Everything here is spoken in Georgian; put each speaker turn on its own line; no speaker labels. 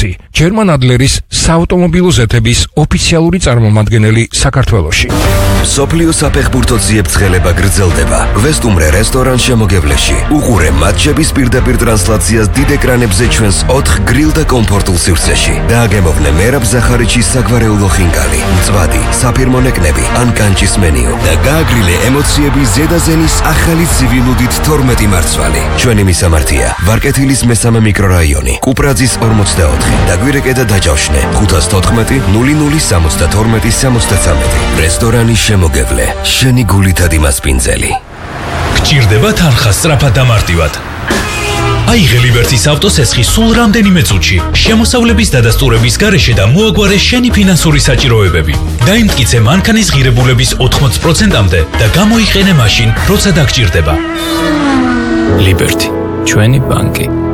ოფისი, ჯერმან ადლერის საავტომობილო ზეთების ოფიციალური წარმომადგენელი საქართველოში.
მსოფლიო საფეხბურთო ძიებწყელება გრძელდება ვესტუმრე რესტორან შემოგევლეში. უყურე მატჩების პირდაპირ ტრანსლაციას დიდ ეკრანებზე ჩვენს 4 გრილ და კომფორტულ სივრცეში. დააგემოვნე მერაბ ზახარიჩის საგვარეულო ხინკალი, მწვადი, საფირმო ნეკნები ან კანჭის მენიუ და გააგრილე ემოციები ზედაზენის ახალი ცივილუდით 12 მარცვალი. ჩვენი მისამართია ვარკეთილის მესამე მიკრორაიონი, კუპრაძის 44 და გვირეკედა დაჯავშნე 514 0072 73. რესტორანი შემოგევლე, შენი გულითად იმასპინძელი.
გჭირდება თანხა სწრაფად და მარტივად. აიღე ლიბერტის ავტოსესხი სულ რამდენიმე წუთში, შემოსავლების დადასტურების გარეშე და მოაგვარე შენი ფინანსური საჭიროებები. დაიმტკიცე მანქანის ღირებულების 80%-მდე და გამოიყენე მაშინ, როცა დაგჭირდება. ლიბერტი, ჩვენი ბანკი.